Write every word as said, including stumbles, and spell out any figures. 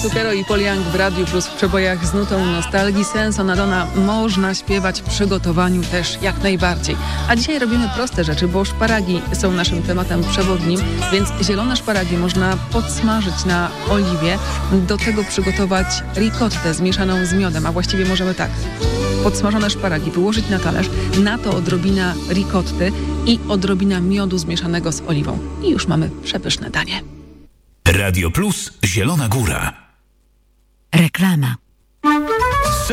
Zucchero i Paul Young w Radiu Plus w przebojach z nutą nostalgii. Senso Nadona można śpiewać w przygotowaniu też jak najbardziej. A dzisiaj robimy proste rzeczy, bo szparagi są naszym tematem przewodnim, więc zielone szparagi można podsmażyć na oliwie. Do tego przygotować ricottę zmieszaną z miodem, a właściwie możemy tak. Podsmażone szparagi wyłożyć na talerz, na to odrobina ricotty i odrobina miodu zmieszanego z oliwą. I już mamy przepyszne danie. Radio Plus Zielona Góra. Reklama.